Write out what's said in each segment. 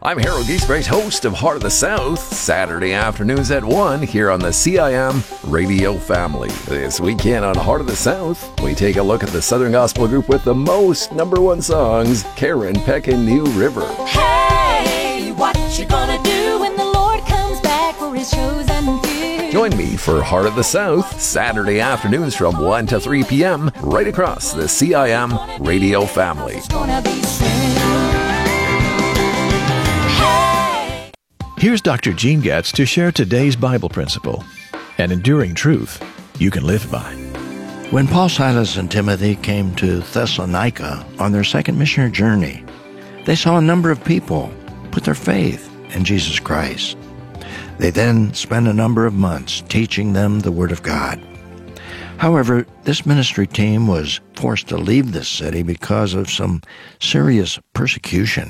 I'm Harold Giesbrecht, host of Heart of the South, Saturday afternoons at 1 here on the CIM Radio Family. This weekend on Heart of the South, we take a look at the Southern Gospel group with the most #1 songs, Karen Peck and New River. Hey, what you gonna do when the Lord comes back for his chosen few? Join me for Heart of the South, Saturday afternoons from 1 to 3 p.m. right across the CIM Radio Family. It's gonna be soon. Here's Dr. Gene Getz to share today's Bible principle, an enduring truth you can live by. When Paul, Silas, and Timothy came to Thessalonica on their second missionary journey, they saw a number of people put their faith in Jesus Christ. They then spent a number of months teaching them the Word of God. However, this ministry team was forced to leave this city because of some serious persecution.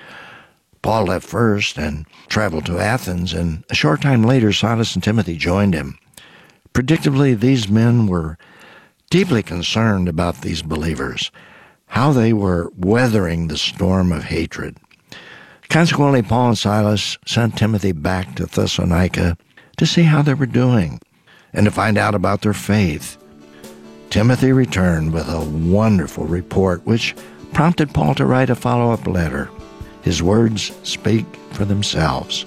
Paul left first and traveled to Athens, and a short time later, Silas and Timothy joined him. Predictably, these men were deeply concerned about these believers, how they were weathering the storm of hatred. Consequently, Paul and Silas sent Timothy back to Thessalonica to see how they were doing and to find out about their faith. Timothy returned with a wonderful report, which prompted Paul to write a follow-up letter. His words speak for themselves.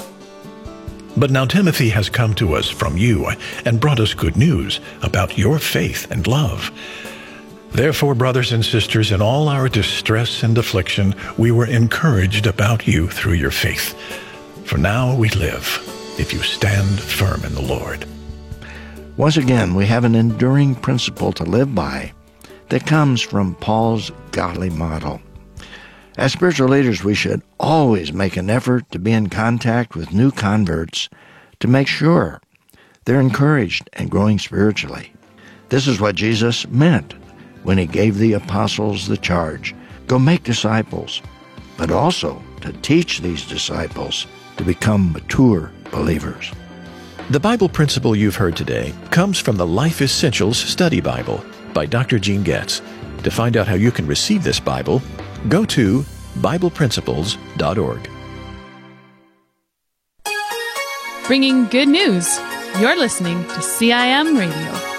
But now Timothy has come to us from you and brought us good news about your faith and love. Therefore, brothers and sisters, in all our distress and affliction, we were encouraged about you through your faith. For now we live, if you stand firm in the Lord. Once again, we have an enduring principle to live by that comes from Paul's godly model. As spiritual leaders, we should always make an effort to be in contact with new converts to make sure they're encouraged and growing spiritually. This is what Jesus meant when he gave the apostles the charge, go make disciples, but also to teach these disciples to become mature believers. The Bible principle you've heard today comes from the Life Essentials Study Bible by Dr. Gene Getz. To find out how you can receive this Bible, go to BiblePrinciples.org. Bringing good news. You're listening to CIM Radio.